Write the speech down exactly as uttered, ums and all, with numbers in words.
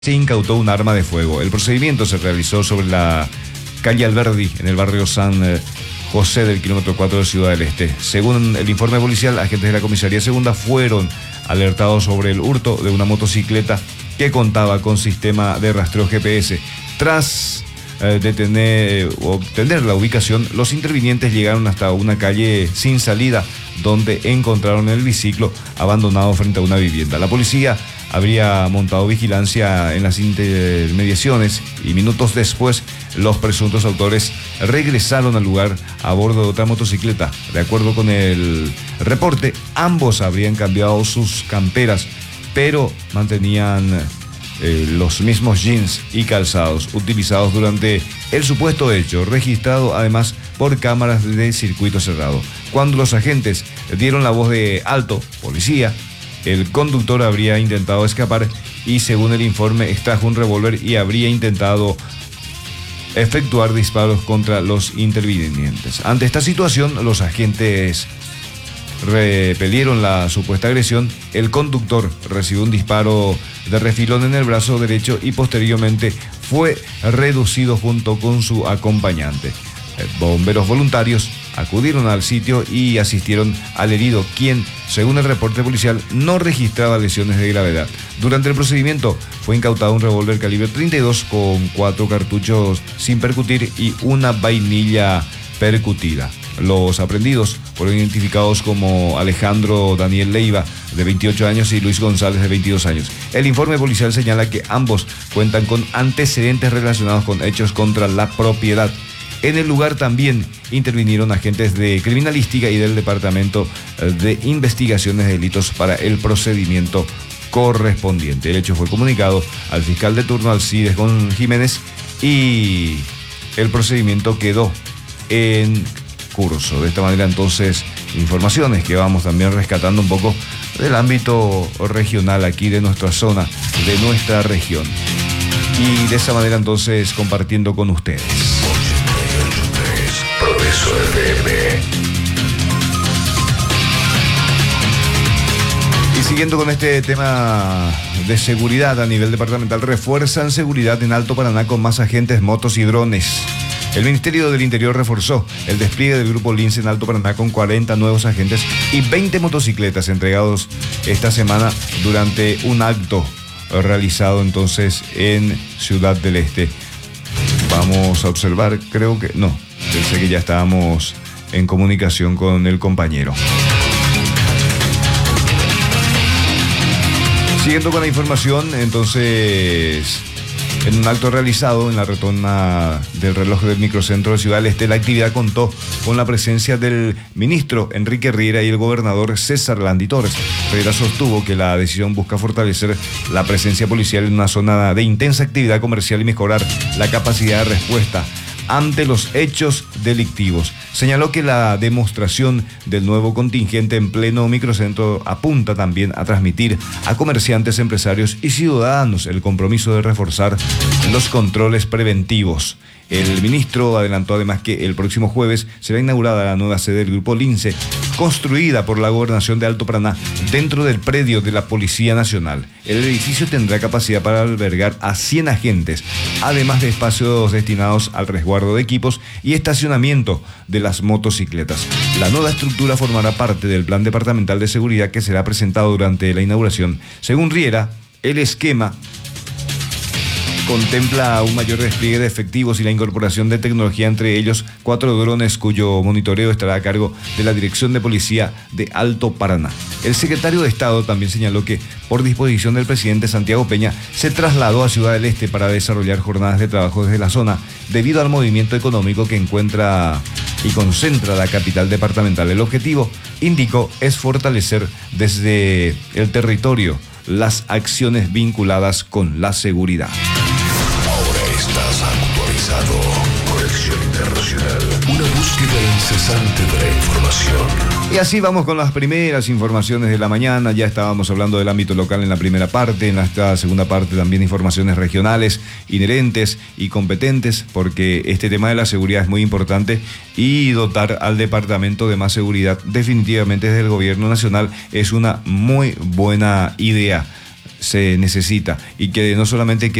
Se incautó un arma de fuego. El procedimiento se realizó sobre la calle Alberdi, en el barrio San José del kilómetro cuatro de Ciudad del Este. Según el informe policial, agentes de la comisaría segunda fueron alertados sobre el hurto de una motocicleta que contaba con sistema de rastreo G P S. Tras eh, detener o obtener la ubicación, los intervinientes llegaron hasta una calle sin salida, donde encontraron el biciclo abandonado frente a una vivienda. La policía habría montado vigilancia en las intermediaciones y minutos después los presuntos autores regresaron al lugar a bordo de otra motocicleta. De acuerdo con el reporte, ambos habrían cambiado sus camperas, pero mantenían eh, los mismos jeans y calzados utilizados durante el supuesto hecho, registrado además por cámaras de circuito cerrado. Cuando los agentes dieron la voz de alto, policía, el conductor habría intentado escapar y, según el informe, extrajo un revólver y habría intentado efectuar disparos contra los intervinientes. Ante esta situación, los agentes repelieron la supuesta agresión. El conductor recibió un disparo de refilón en el brazo derecho y posteriormente fue reducido junto con su acompañante. Bomberos voluntarios acudieron al sitio y asistieron al herido, quien, según el reporte policial, no registraba lesiones de gravedad. Durante el procedimiento fue incautado un revólver calibre treinta y dos con cuatro cartuchos sin percutir y una vainilla percutida. Los aprehendidos fueron identificados como Alejandro Daniel Leiva, de veintiocho años, y Luis González, de veintidós años. El informe policial señala que ambos cuentan con antecedentes relacionados con hechos contra la propiedad. En el lugar también intervinieron agentes de criminalística y del Departamento de Investigaciones de Delitos para el procedimiento correspondiente. El hecho fue comunicado al fiscal de turno, Alcides Gon Jiménez, y el procedimiento quedó en curso. De esta manera, entonces, informaciones que vamos también rescatando un poco del ámbito regional aquí de nuestra zona, de nuestra región. Y de esa manera, entonces, compartiendo con ustedes. Progreso F M. Y siguiendo con este tema de seguridad a nivel departamental, refuerzan seguridad en Alto Paraná con más agentes, motos y drones. El Ministerio del Interior reforzó el despliegue del Grupo Lince en Alto Paraná con cuarenta nuevos agentes y veinte motocicletas entregados esta semana durante un acto realizado entonces en Ciudad del Este. Vamos a observar, creo que no. Pensé que ya estábamos en comunicación con el compañero. Siguiendo con la información, entonces, en un acto realizado en la rotonda del reloj del microcentro de Ciudad del Este, la actividad contó con la presencia del ministro Enrique Riera y el gobernador César Landy Torres. Riera sostuvo que la decisión busca fortalecer la presencia policial en una zona de intensa actividad comercial y mejorar la capacidad de respuesta ante los hechos delictivos. Señaló que la demostración del nuevo contingente en pleno microcentro apunta también a transmitir a comerciantes, empresarios y ciudadanos el compromiso de reforzar los controles preventivos. El ministro adelantó además que el próximo jueves será inaugurada la nueva sede del Grupo Lince, construida por la Gobernación de Alto Paraná dentro del predio de la Policía Nacional. El edificio tendrá capacidad para albergar a cien agentes, además de espacios destinados al resguardo de equipos y estacionamiento de las motocicletas. La nueva estructura formará parte del Plan Departamental de Seguridad que será presentado durante la inauguración. Según Riera, el esquema contempla un mayor despliegue de efectivos y la incorporación de tecnología, entre ellos cuatro drones cuyo monitoreo estará a cargo de la Dirección de Policía de Alto Paraná. El secretario de Estado también señaló que, por disposición del presidente Santiago Peña, se trasladó a Ciudad del Este para desarrollar jornadas de trabajo desde la zona debido al movimiento económico que encuentra y concentra la capital departamental. El objetivo, indicó, es fortalecer desde el territorio las acciones vinculadas con la seguridad. Estás actualizado. Conexión Internacional. Una búsqueda incesante de la información. Y así vamos con las primeras informaciones de la mañana. Ya estábamos hablando del ámbito local en la primera parte. En esta segunda parte también informaciones regionales inherentes y competentes, porque este tema de la seguridad es muy importante y dotar al departamento de más seguridad definitivamente desde el gobierno nacional es una muy buena idea. se necesita y que no solamente hay que